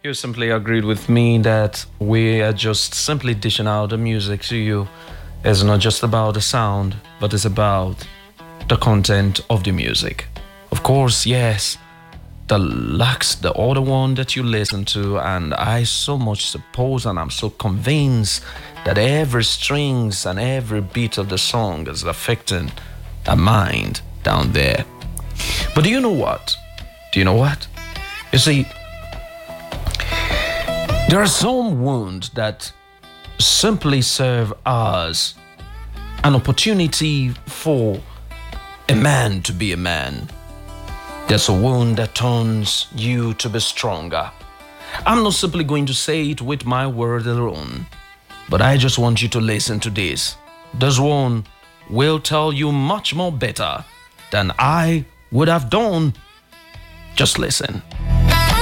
You simply agreed with me that we are just simply dishing out the music to you. It's not just about the sound, but it's about the content of the music. Of course, yes, the Lux, the other one that you listen to, and I so much suppose and I'm so convinced that every strings and every beat of the song is affecting the mind down there. But do you know what? Do you know what? You see, there are some wounds that simply serve as an opportunity for a man to be a man. There's a wound that turns you to be stronger. I'm not simply going to say it with my word alone, but I just want you to listen to this. This one will tell you much more better than I would have done. Just listen.